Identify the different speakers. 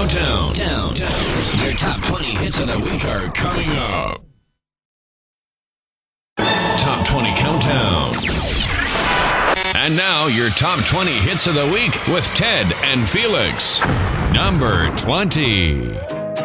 Speaker 1: Countdown. Your top 20 hits of the week are coming up. Top 20 Countdown. And now your top 20 hits of the week with Ted and Felix. Number 20.